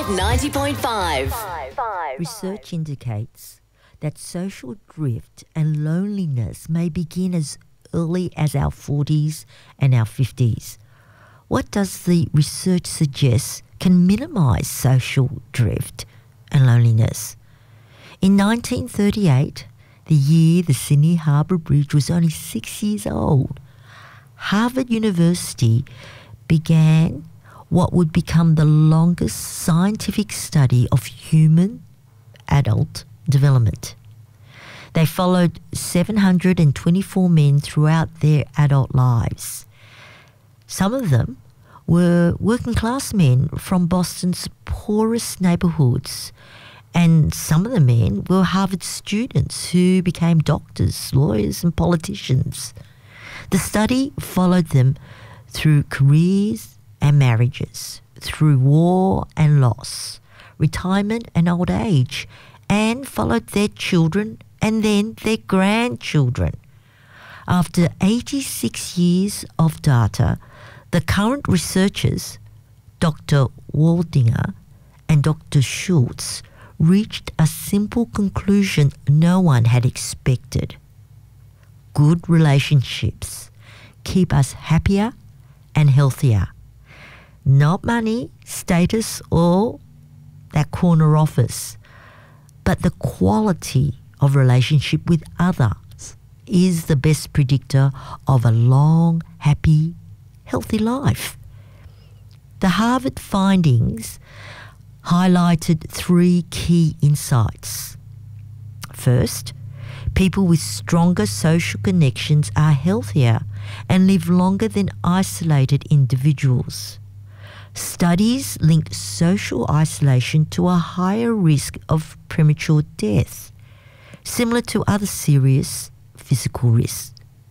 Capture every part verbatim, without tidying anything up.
Vibe ninety point five. Research indicates that social drift and loneliness may begin as early as our forties and our fifties. What does the research suggest can minimise social drift and loneliness? In nineteen thirty-eight, the year the Sydney Harbour Bridge was only six years old, Harvard University began what would become the longest scientific study of human adult development. They followed seven hundred twenty-four men throughout their adult lives. Some of them were working class men from Boston's poorest neighbourhoods, and some of the men were Harvard students who became doctors, lawyers and politicians. The study followed them through careers and marriages, through war and loss, retirement and old age, and followed their children and then their grandchildren. After eighty-six years of data, the current researchers, Doctor Waldinger and Doctor Schultz, reached a simple conclusion no one had expected. Good relationships keep us happier and healthier. Not money, status, or that corner office, but the quality of relationship with others is the best predictor of a long, happy, healthy life. The Harvard findings highlighted three key insights. First, people with stronger social connections are healthier and live longer than isolated individuals. Studies linked social isolation to a higher risk of premature death, similar to other serious physical risks.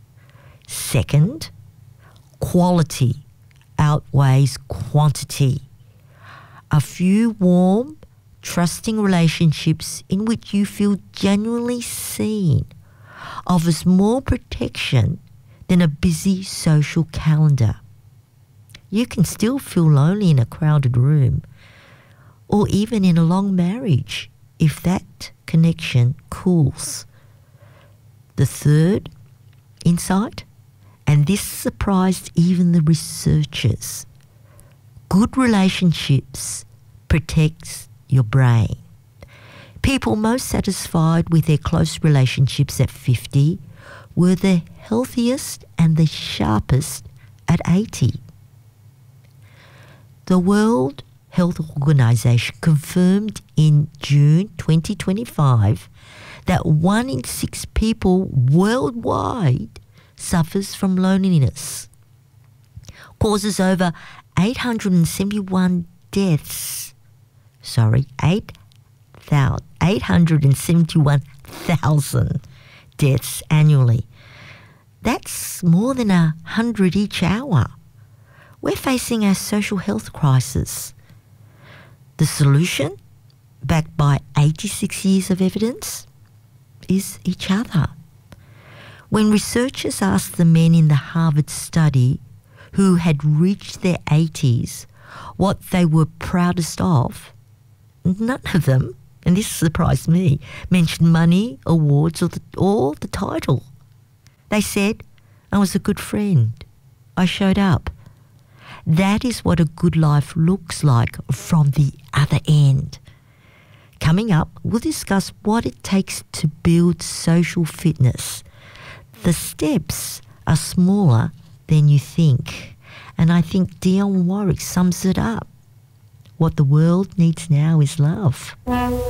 Second, quality outweighs quantity. A few warm, trusting relationships in which you feel genuinely seen offers more protection than a busy social calendar. You can still feel lonely in a crowded room or even in a long marriage if that connection cools. The third insight, and this surprised even the researchers, good relationships protects your brain. People most satisfied with their close relationships at fifty were the healthiest and the sharpest at eighty. The World Health Organization confirmed in June twenty twenty-five that one in six people worldwide suffers from loneliness, causes over eight hundred seventy-one deaths. Sorry, eight hundred seventy-one thousand deaths annually. That's more than a hundred each hour. We're facing a social health crisis. The solution, backed by eighty-six years of evidence, is each other. When researchers asked the men in the Harvard study who had reached their eighties what they were proudest of, none of them, and this surprised me, mentioned money, awards, or the, or the title. They said, I was a good friend. I showed up. That is what a good life looks like from the other end. Coming up, we'll discuss what it takes to build social fitness. The steps are smaller than you think, and I think Dionne Warwick sums it up. What the world needs now is love.